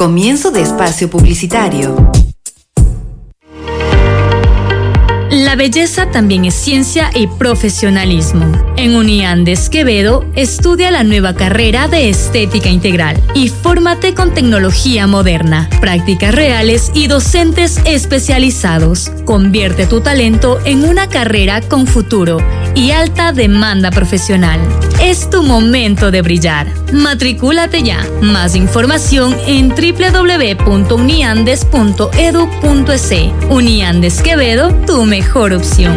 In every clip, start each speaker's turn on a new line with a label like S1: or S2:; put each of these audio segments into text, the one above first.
S1: Comienzo de espacio publicitario.
S2: La belleza también es ciencia y profesionalismo. En Uniandes Quevedo, estudia la nueva carrera de Estética Integral y fórmate con tecnología moderna, prácticas reales y docentes especializados. Convierte tu talento en una carrera con futuro y alta demanda profesional. Es tu momento de brillar. Matricúlate ya. Más información en www.uniandes.edu.es. Uniandes Quevedo, tu mejor opción.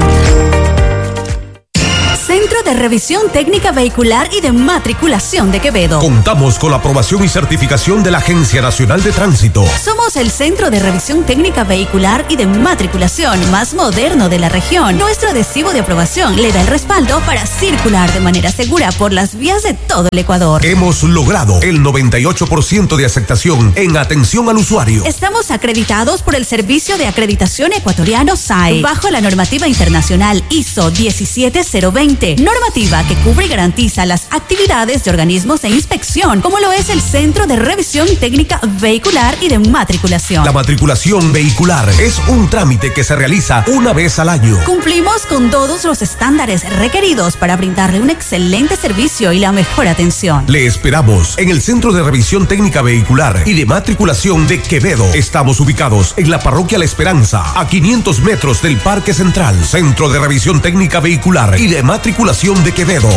S3: Centro de Revisión Técnica Vehicular y de Matriculación de Quevedo.
S4: Contamos con la aprobación y certificación de la Agencia Nacional de Tránsito.
S3: Somos el Centro de Revisión Técnica Vehicular y de Matriculación más moderno de la región. Nuestro adhesivo de aprobación le da el respaldo para circular de manera segura por las vías de todo el Ecuador.
S4: Hemos logrado el 98% de aceptación en atención al usuario.
S3: Estamos acreditados por el Servicio de Acreditación Ecuatoriano SAE, bajo la normativa internacional ISO 17020. Normativa que cubre y garantiza las actividades de organismos de inspección, como lo es el Centro de Revisión Técnica Vehicular y de Matriculación.
S4: La matriculación vehicular es un trámite que se realiza una vez al año.
S3: Cumplimos con todos los estándares requeridos para brindarle un excelente servicio y la mejor atención.
S4: Le esperamos en el Centro de Revisión Técnica Vehicular y de Matriculación de Quevedo. Estamos ubicados en la Parroquia La Esperanza, a 500 metros del Parque Central. Centro de Revisión Técnica Vehicular y de Matriculación de Quevedo.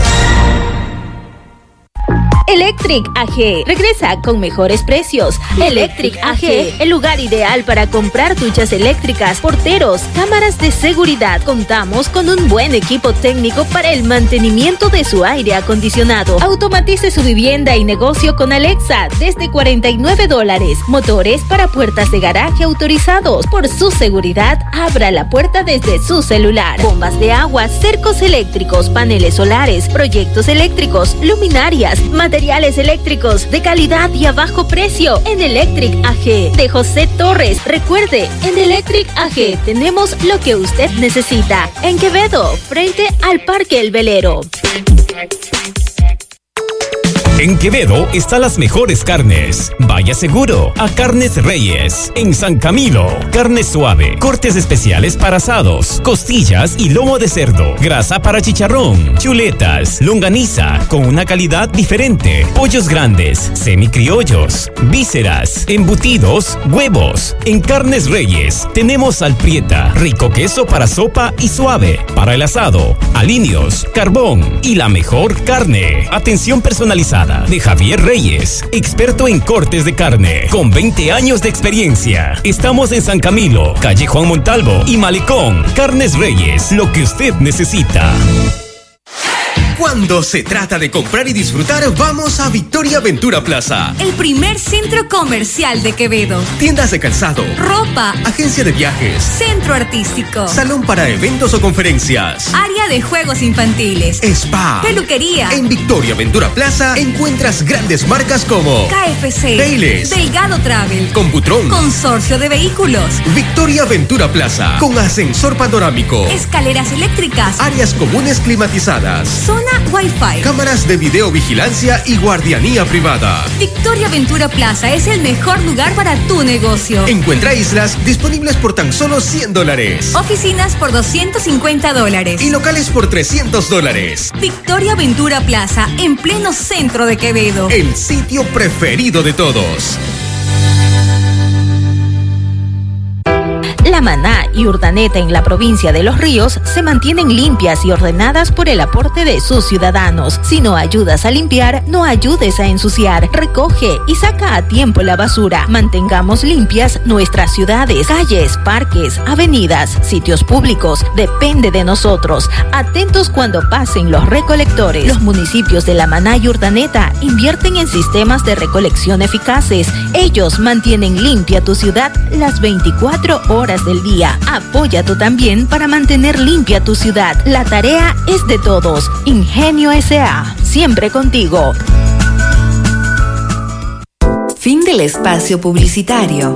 S5: Electric AG regresa con mejores precios. Electric AG, el lugar ideal para comprar duchas eléctricas, porteros, cámaras de seguridad. Contamos con un buen equipo técnico para el mantenimiento de su aire acondicionado. Automatice su vivienda y negocio con Alexa desde $49. Motores para puertas de garaje autorizados. Por su seguridad, abra la puerta desde su celular. Bombas de agua, cercos eléctricos, paneles solares, proyectos eléctricos, luminarias, materiales eléctricos de calidad y a bajo precio en Electric AG de José Torres. Recuerde, en Electric AG tenemos lo que usted necesita. En Quevedo, frente al Parque El Velero.
S6: En Quevedo están las mejores carnes. Vaya seguro a Carnes Reyes. En San Camilo, carne suave, cortes especiales para asados, costillas y lomo de cerdo, grasa para chicharrón, chuletas, longaniza con una calidad diferente, pollos grandes, semicriollos, vísceras, embutidos, huevos. En Carnes Reyes tenemos alprieta, rico queso para sopa y suave, para el asado, aliños, carbón y la mejor carne. Atención personalizada de Javier Reyes, experto en cortes de carne, con 20 años de experiencia. Estamos en San Camilo, calle Juan Montalvo y Malecón. Carnes Reyes, lo que usted necesita.
S7: Cuando se trata de comprar y disfrutar, vamos a Victoria Ventura Plaza.
S3: El primer centro comercial de Quevedo.
S7: Tiendas de calzado,
S3: ropa,
S7: agencia de viajes,
S3: centro artístico,
S7: salón para eventos o conferencias,
S3: área de juegos infantiles,
S7: spa,
S3: peluquería.
S7: En Victoria Ventura Plaza encuentras grandes marcas como
S3: KFC,
S7: Baileys,
S3: Delgado Travel,
S7: Computron,
S3: Consorcio de Vehículos.
S7: Victoria Ventura Plaza, con ascensor panorámico,
S3: escaleras eléctricas,
S7: áreas comunes climatizadas,
S3: zona Wi-Fi,
S7: cámaras de videovigilancia y guardianía privada.
S3: Victoria Ventura Plaza es el mejor lugar para tu negocio.
S7: Encuentra islas disponibles por tan solo $100.
S3: Oficinas por $250.
S7: Y locales por $300.
S3: Victoria Ventura Plaza, en pleno centro de Quevedo.
S7: El sitio preferido de todos.
S5: La Maná y Urdaneta en la provincia de Los Ríos se mantienen limpias y ordenadas por el aporte de sus ciudadanos. Si no ayudas a limpiar, no ayudes a ensuciar. Recoge y saca a tiempo la basura. Mantengamos limpias nuestras ciudades, calles, parques, avenidas, sitios públicos. Depende de nosotros. Atentos cuando pasen los recolectores. Los municipios de La Maná y Urdaneta invierten en sistemas de recolección eficaces. Ellos mantienen limpia tu ciudad las 24 horas del día. Apoya tú también para mantener limpia tu ciudad. La tarea es de todos. Ingenio S.A. Siempre contigo.
S1: Fin del espacio publicitario.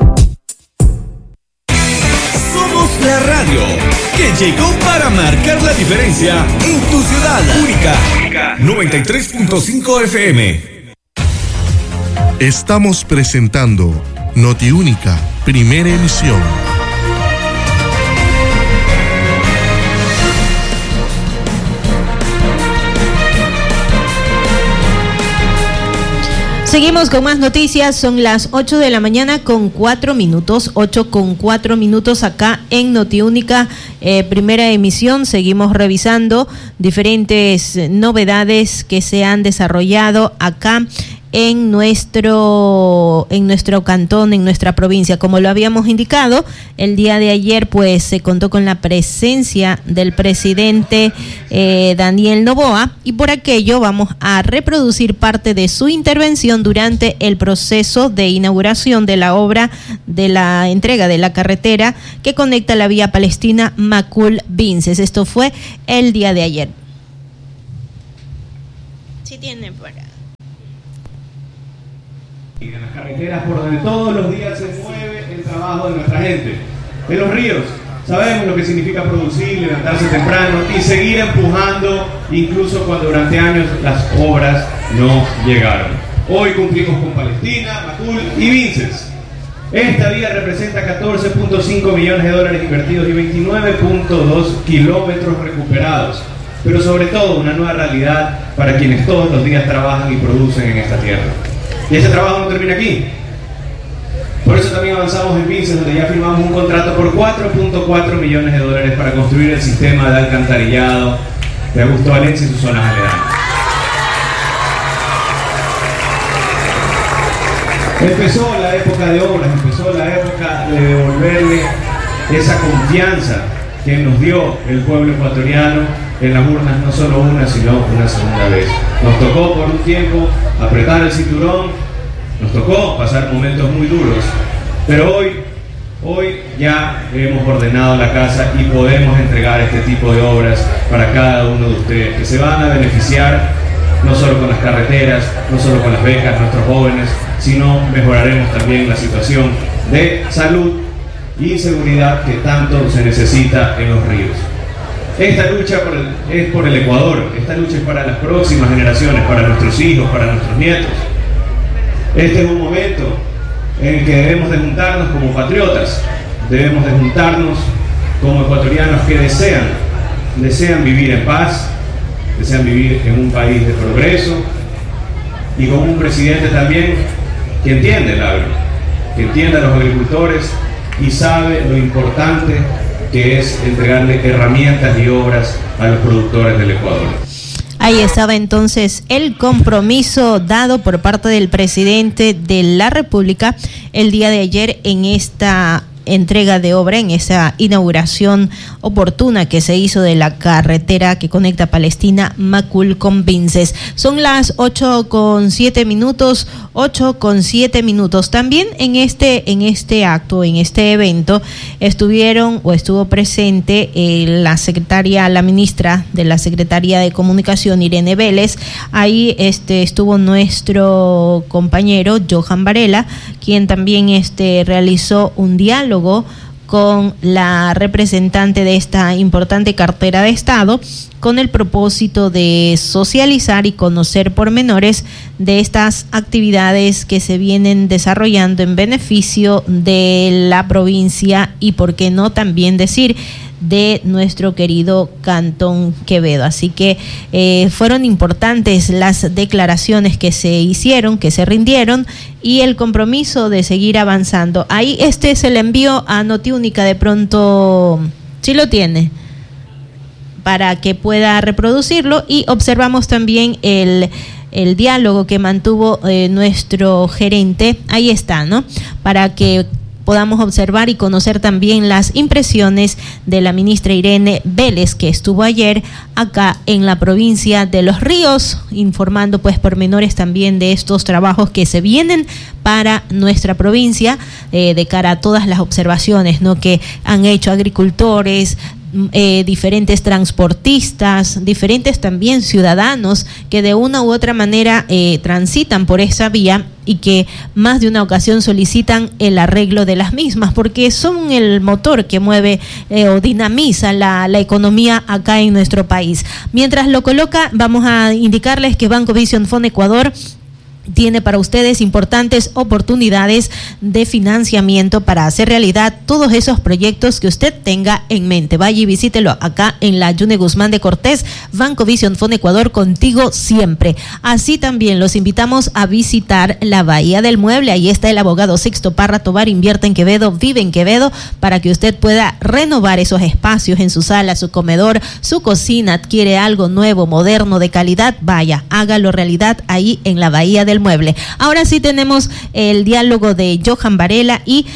S8: Somos la radio que llegó para marcar la diferencia en tu ciudad. Única 93.5 FM.
S9: Estamos presentando Notiúnica, primera emisión.
S10: Seguimos con más noticias, son las 8 de la mañana con 4 minutos, 8 con 4 minutos acá en Notiúnica, primera emisión. Seguimos revisando diferentes novedades que se han desarrollado acá en nuestro cantón, en nuestra provincia. Como lo habíamos indicado, el día de ayer pues se contó con la presencia del presidente Daniel Noboa, y por aquello vamos a reproducir parte de su intervención durante el proceso de inauguración de la obra de la entrega de la carretera que conecta la vía Palestina Macul-Vinces. Esto fue el día de ayer.
S11: Sí tiene por ahí.
S12: Y en las carreteras por donde todos los días se mueve el trabajo de nuestra gente. De los ríos, sabemos lo que significa producir, levantarse temprano y seguir empujando, incluso cuando durante años las obras no llegaron. Hoy cumplimos con Palestina, Macul y Vinces. Esta vía representa 14.5 millones de dólares invertidos y 29.2 kilómetros recuperados, pero sobre todo una nueva realidad para quienes todos los días trabajan y producen en esta tierra. Y ese trabajo no termina aquí. Por eso también avanzamos en Vinces, donde ya firmamos un contrato por 4.4 millones de dólares para construir el sistema de alcantarillado de Augusto Valencia y sus zonas aledañas. Empezó la época de obras, empezó la época de devolverle esa confianza que nos dio el pueblo ecuatoriano en las urnas, no solo una, sino una segunda vez. Nos tocó por un tiempo apretar el cinturón, nos tocó pasar momentos muy duros, pero hoy ya hemos ordenado la casa y podemos entregar este tipo de obras para cada uno de ustedes, que se van a beneficiar no solo con las carreteras, no solo con las becas, nuestros jóvenes, sino mejoraremos también la situación de salud y seguridad que tanto se necesita en los ríos. Esta lucha es por el Ecuador, esta lucha es para las próximas generaciones, para nuestros hijos, para nuestros nietos. Este es un momento en el que debemos de juntarnos como patriotas, debemos de juntarnos como ecuatorianos que desean vivir en paz, desean vivir en un país de progreso y con un presidente también que entiende el agro, que entiende a los agricultores y sabe lo importante que es entregarle herramientas y obras a los productores del Ecuador.
S10: Ahí estaba entonces el compromiso dado por parte del presidente de la República el día de ayer en esta entrega de obra, en esa inauguración oportuna que se hizo de la carretera que conecta Palestina Macul con Vinces. Son las 8:07 minutos, 8:07 minutos. También en este acto, en este evento, estuvo presente la ministra de la Secretaría de Comunicación, Irene Vélez. Ahí estuvo nuestro compañero Johan Varela, quien también realizó un diálogo con la representante de esta importante cartera de Estado, con el propósito de socializar y conocer pormenores de estas actividades que se vienen desarrollando en beneficio de la provincia y, por qué no, también decir, de nuestro querido Cantón Quevedo. Así que fueron importantes las declaraciones que se hicieron, que se rindieron, y el compromiso de seguir avanzando. Ahí es el envío a Notiúnica, de pronto, sí lo tiene, para que pueda reproducirlo, y observamos también el diálogo que mantuvo nuestro gerente. Ahí está, ¿no? Para que podamos observar y conocer también las impresiones de la ministra Irene Vélez, que estuvo ayer acá en la provincia de Los Ríos, informando pues pormenores también de estos trabajos que se vienen para nuestra provincia, de cara a todas las observaciones, ¿no?, que han hecho agricultores, diferentes transportistas, diferentes también ciudadanos que de una u otra manera transitan por esa vía y que más de una ocasión solicitan el arreglo de las mismas, porque son el motor que mueve o dinamiza la economía acá en nuestro país. Mientras lo coloca, vamos a indicarles que Banco Vision Fund Ecuador tiene para ustedes importantes oportunidades de financiamiento para hacer realidad todos esos proyectos que usted tenga en mente. Vaya y visítelo acá en la Yune Guzmán de Cortés, Banco Vision Fund Ecuador, contigo siempre. Así también los invitamos a visitar la Bahía del Mueble. Ahí está el abogado Sixto Parra Tobar, invierte en Quevedo, vive en Quevedo, para que usted pueda renovar esos espacios en su sala, su comedor, su cocina, adquiere algo nuevo, moderno, de calidad. Vaya, hágalo realidad ahí en la Bahía del Mueble. Ahora sí tenemos el diálogo de Johan Varela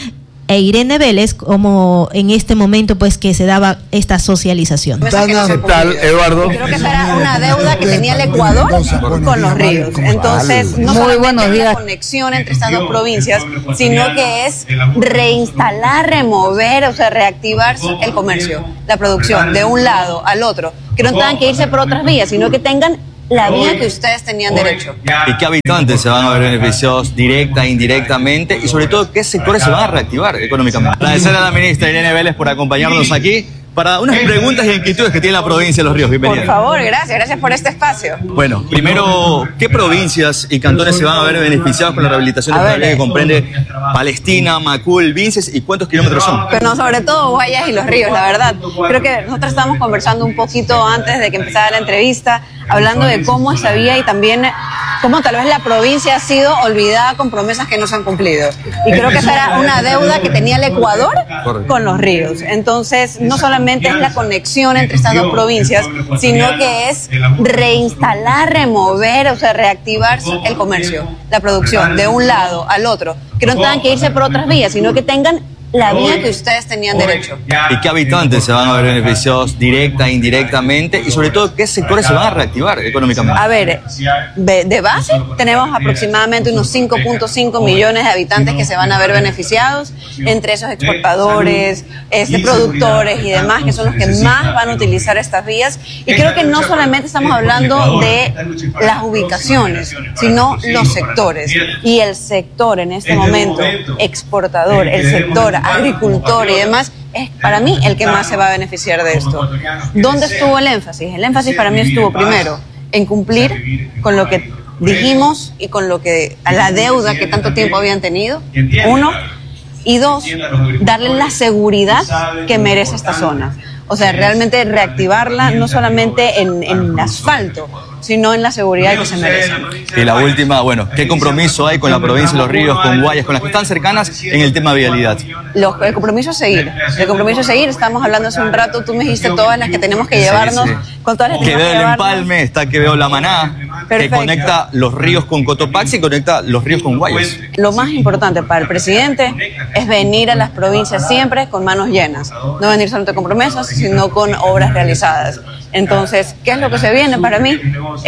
S10: e Irene Vélez, como en este momento pues que se daba esta socialización.
S11: ¿Qué tal, Eduardo?
S13: Creo que esa era una deuda que tenía el Ecuador con los ríos. Entonces, no solamente es la conexión entre estas dos provincias, sino que es reinstalar, remover, o sea, reactivar el comercio, la producción, de un lado al otro. Que no tengan que irse por otras vías, sino que tengan la vía que ustedes tenían derecho.
S11: ¿Y qué habitantes se van a ver beneficiados directa e indirectamente? Y sobre todo, ¿qué sectores se van a reactivar económicamente? Agradecer a la ministra Irene Vélez por acompañarnos aquí para unas preguntas y inquietudes que tiene la provincia de Los Ríos. Bienvenida.
S13: Por favor, gracias por este espacio.
S11: Bueno, primero, ¿qué provincias y cantones se van a ver beneficiados con la rehabilitación de esta vía que comprende Palestina, Macul, Vinces, y cuántos kilómetros son?
S13: Pero no, sobre todo Guayas y Los Ríos, la verdad. Creo que nosotros estábamos conversando un poquito antes de que empezara la entrevista, hablando de cómo esa vía y también cómo tal vez la provincia ha sido olvidada con promesas que no se han cumplido. Y creo que esa era una deuda que tenía el Ecuador con los ríos. Entonces, no solamente es la conexión entre estas dos provincias, sino que es reinstalar, remover, o sea, reactivar el comercio, la producción, de un lado al otro. Que no tengan que irse por otras vías, sino que tengan la vía que ustedes tenían derecho.
S11: ¿Y qué habitantes se van a ver beneficiados directa e indirectamente? Y sobre todo, ¿qué sectores se van a reactivar económicamente?
S13: A ver, de base tenemos aproximadamente unos 5.5 millones de habitantes que se van a ver beneficiados, entre esos exportadores, productores y demás, que son los que más van a utilizar estas vías. Y creo que no solamente estamos hablando de las ubicaciones, sino los sectores. Y el sector en este momento, exportador, el sector agricultor y demás, es para mí el que más se va a beneficiar de esto. ¿Dónde estuvo el énfasis? El énfasis para mí estuvo primero en cumplir con lo que dijimos y con lo que a la deuda que tanto tiempo habían tenido, uno, y dos, darle la seguridad que merece esta zona. O sea, realmente reactivarla no solamente en asfalto, sino en la seguridad que se merecen.
S11: Y la última, bueno, ¿qué compromiso hay con la provincia de Los Ríos, con Guayas, con las que están cercanas en el tema vialidad?
S13: El compromiso es seguir. El compromiso es seguir. Estamos hablando hace un rato, tú me dijiste todas las que tenemos que llevarnos. Con todas las que
S11: Quevedo el Empalme, está Quevedo la Maná, que conecta Los Ríos con Cotopaxi y conecta Los Ríos con Guayas.
S13: Lo más importante para el presidente es venir a las provincias siempre con manos llenas. No venir solamente con promesas, sino con obras realizadas. Entonces, ¿qué es lo que se viene para mí?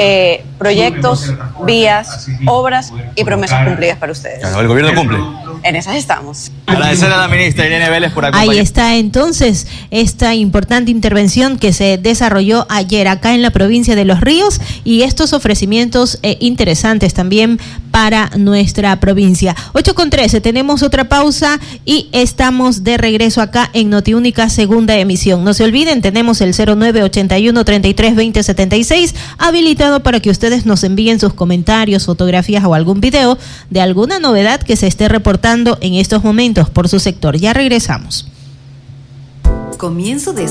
S13: Proyectos, vías, obras y promesas cumplidas para ustedes.
S11: Claro, el gobierno cumple.
S13: En esas estamos.
S11: Agradecer a la ministra Irene Vélez por acompañarnos.
S10: Ahí está entonces esta importante intervención que se desarrolló ayer acá en la provincia de Los Ríos y estos ofrecimientos interesantes también para nuestra provincia. 8:13, tenemos otra pausa y estamos de regreso acá en Notiúnica, segunda emisión. No se olviden, tenemos el 0981-33-2076 habilitado para que ustedes nos envíen sus comentarios, fotografías o algún video de alguna novedad que se esté reportando en estos momentos por su sector. Ya regresamos.
S1: Comienzo de